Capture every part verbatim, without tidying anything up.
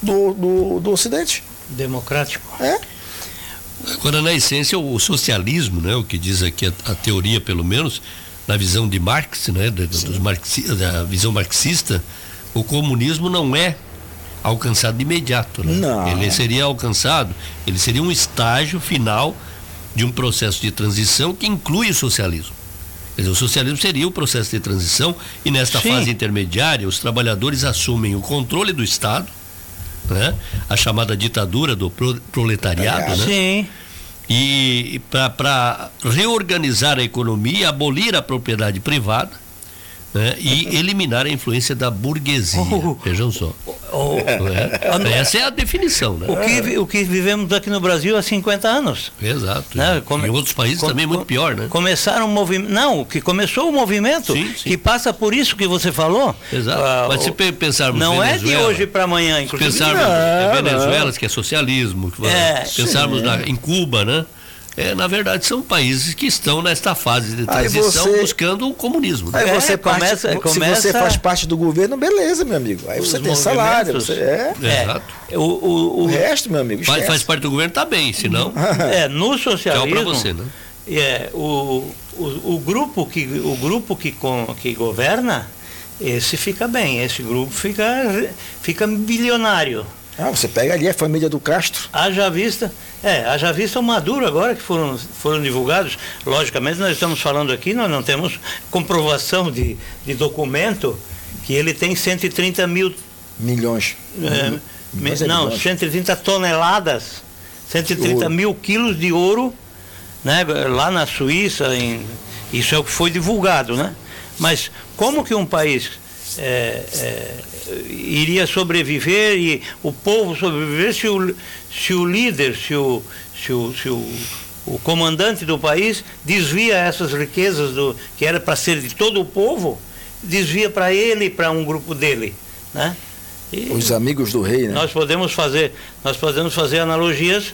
do, do, do Ocidente. Democrático. É. Agora, na essência, o socialismo, né, o que diz aqui a, a teoria, pelo menos, na visão de Marx, né, da, dos marxi, da visão marxista, o comunismo não é alcançado de imediato. Né? Não. Ele seria alcançado, ele seria um estágio final de um processo de transição que inclui o socialismo. Quer dizer, o socialismo seria o processo de transição e nesta Sim. fase intermediária os trabalhadores assumem o controle do Estado, né? A chamada ditadura do proletariado, né? Sim. E para reorganizar a economia, abolir a propriedade privada, né? E eliminar a influência da burguesia. Oh. Vejam só. Oh. É? Essa é a definição, né? O que, o que vivemos aqui no Brasil há cinquenta anos. Exato. Né? Come, em outros países com, também é muito com, pior, né? Começaram um movimento. Não, que começou o movimento, sim, sim. que passa por isso que você falou. Exato. Ah, mas se pensarmos não Venezuela, é de hoje para amanhã, inclusive. Pensarmos não, em Venezuela, não. que é socialismo, que é, pensarmos na, em Cuba, né? É, na verdade, são países que estão nesta fase de transição você, buscando o comunismo. Aí você é, parte, começa, se começa, você faz parte do governo, beleza, meu amigo. Aí você tem salário. Você é. é. Exato. O, o, o, o resto, meu amigo, faz, faz parte do governo, tá bem, senão. É, no socialismo. Tchau pra você, né? É, o, o, o grupo, que, o grupo que, com, que governa, esse fica bem, esse grupo fica, fica bilionário. Ah, você pega ali a família do Castro. Haja vista, é, haja vista o Maduro agora que foram, foram divulgados. Logicamente nós estamos falando aqui, nós não temos comprovação de, de documento que ele tem cento e trinta mil... Milhões. É, Uhum. me, não, cento e trinta toneladas, cento e trinta mil quilos de ouro, né, lá na Suíça, em, isso é o que foi divulgado, né? Mas como que um país... É, é, iria sobreviver e o povo sobreviver se o, se o líder, se o, se o, se o, o comandante do país desvia essas riquezas do, que era para ser de todo o povo, desvia para ele e para um grupo dele, né? E os amigos do rei, né? Nós podemos fazer, nós podemos fazer analogias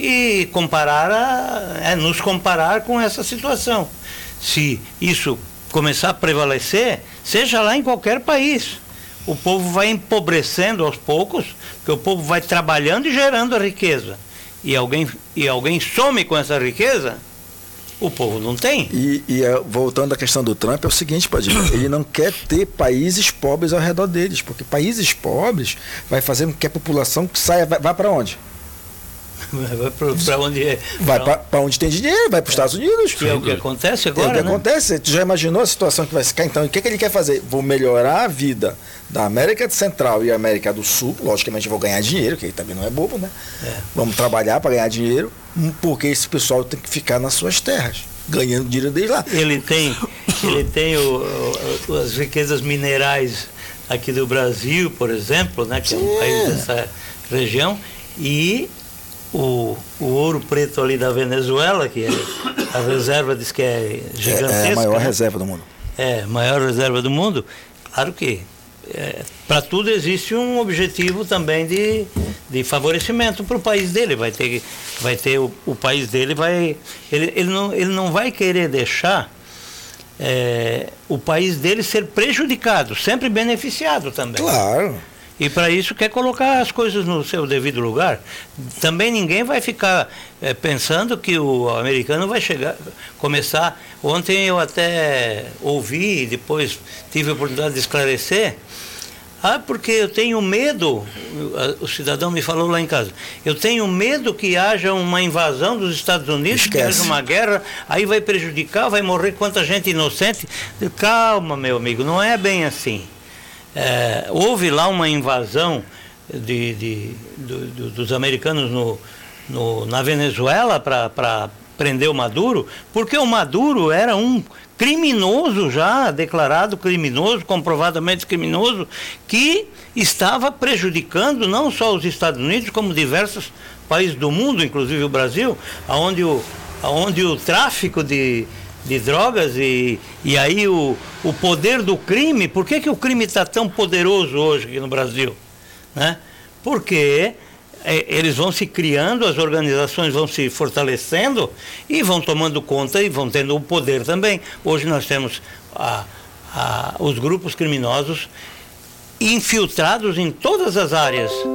e comparar a, é, nos comparar com essa situação. Se isso começar a prevalecer, seja lá em qualquer país, o povo vai empobrecendo aos poucos, porque o povo vai trabalhando e gerando a riqueza. E alguém, e alguém some com essa riqueza, o povo não tem. E, e voltando à questão do Trump, é o seguinte, Padilha, ele não quer ter países pobres ao redor deles, porque países pobres vai fazer com que a população saia, vai, vai para onde? Vai para onde é? Vai para onde tem dinheiro, vai para os Estados Unidos. Que é o que acontece agora, É o que né? acontece. Tu já imaginou a situação que vai ficar? Então, o que, que ele quer fazer? Vou melhorar a vida da América Central e América do Sul. Logicamente, vou ganhar dinheiro, que ele também não é bobo, né? É. Vamos trabalhar para ganhar dinheiro, porque esse pessoal tem que ficar nas suas terras, ganhando dinheiro desde lá. Ele tem, ele tem o, o, as riquezas minerais aqui do Brasil, por exemplo, né? Que é um país dessa região, e O, o ouro preto ali da Venezuela, que é, a reserva diz que é gigantesca. É a maior né? reserva do mundo. É, a maior reserva do mundo. Claro que é, para tudo existe um objetivo também de, de favorecimento para o país dele. Vai ter, vai ter o, o país dele, vai, ele, ele, não, ele não vai querer deixar é, o país dele ser prejudicado, sempre beneficiado também. Claro. E para isso quer colocar as coisas no seu devido lugar. Também ninguém vai ficar é, pensando que o americano vai chegar, começar... Ontem eu até ouvi e depois tive a oportunidade de esclarecer. Ah, porque eu tenho medo, o cidadão me falou lá em casa, eu tenho medo que haja uma invasão dos Estados Unidos, Esquece. que haja uma guerra, aí vai prejudicar, vai morrer quanta gente inocente. Calma, meu amigo, não é bem assim. É, houve lá uma invasão de, de, do, do, dos americanos no, no, na Venezuela para prender o Maduro, porque o Maduro era um criminoso já, declarado criminoso, comprovadamente criminoso, que estava prejudicando não só os Estados Unidos, como diversos países do mundo, inclusive o Brasil, onde o, onde o tráfico de... de drogas e, e aí o, o poder do crime. Por que, que o crime está tão poderoso hoje aqui no Brasil? Né? Porque é, eles vão se criando, as organizações vão se fortalecendo e vão tomando conta e vão tendo o poder também. Hoje nós temos a, a, os grupos criminosos infiltrados em todas as áreas.